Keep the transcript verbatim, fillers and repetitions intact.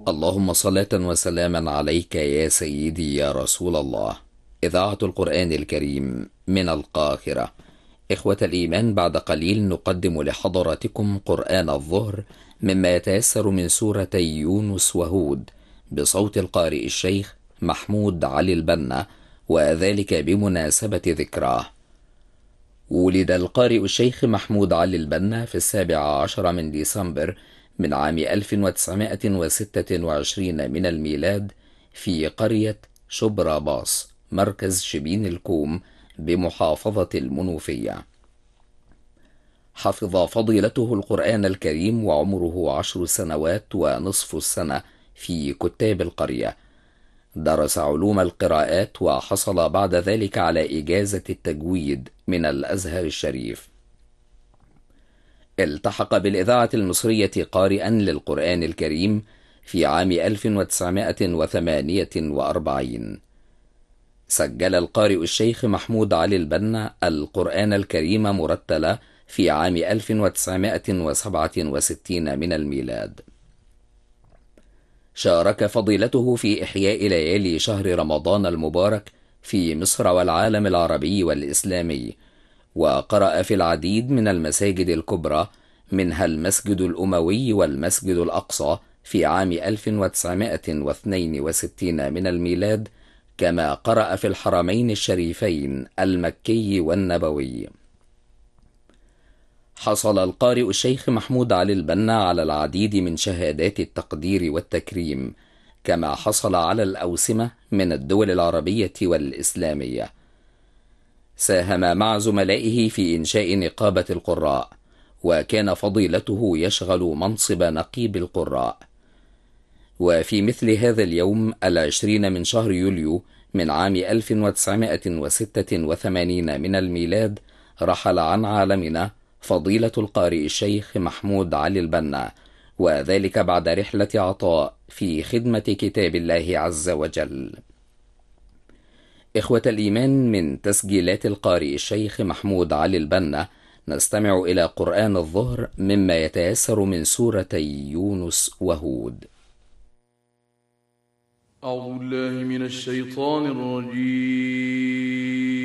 اللهم صلاة وسلاما عليك يا سيدي يا رسول الله. إذاعة القرآن الكريم من القاهرة. إخوة الإيمان، بعد قليل نقدم لحضراتكم قرآن الظهر مما يتيسر من سورتي يونس وهود بصوت القارئ الشيخ محمود علي البنا، وذلك بمناسبة ذكراه. ولد القارئ الشيخ محمود علي البنا في السابع عشر من ديسمبر من عام ألف وتسعمائة وستة وعشرين من الميلاد في قرية شبرا باص، مركز شبين الكوم، بمحافظة المنوفية. حفظ فضيلته القرآن الكريم وعمره عشر سنوات ونصف السنة في كتاب القرية. درس علوم القراءات وحصل بعد ذلك على إجازة التجويد من الأزهر الشريف. التحق بالإذاعة المصرية قارئا للقرآن الكريم في عام ألف وتسعمائة وثمانية وأربعين. سجل القارئ الشيخ محمود علي البنا القرآن الكريم مرتلا في عام ألف وتسعمائة وسبعة وستين من الميلاد. شارك فضيلته في إحياء ليالي شهر رمضان المبارك في مصر والعالم العربي والإسلامي، وقرأ في العديد من المساجد الكبرى، منها المسجد الأموي والمسجد الأقصى في عام ألف وتسعمائة واثنين وستين من الميلاد، كما قرأ في الحرمين الشريفين المكي والنبوي. حصل القارئ الشيخ محمود علي البنا على العديد من شهادات التقدير والتكريم، كما حصل على الأوسمة من الدول العربية والإسلامية. ساهم مع زملائه في إنشاء نقابة القراء، وكان فضيلته يشغل منصب نقيب القراء. وفي مثل هذا اليوم العشرين من شهر يوليو من عام ألف وتسعمائة وستة وثمانين من الميلاد رحل عن عالمنا فضيلة القارئ الشيخ محمود علي البنا، وذلك بعد رحلة عطاء في خدمة كتاب الله عز وجل. إخوة الإيمان، من تسجيلات القارئ الشيخ محمود علي البنا نستمع إلى قرآن الظهر مما يتيسر من سورتي يونس وهود. أعوذ بالله من الشيطان الرجيم.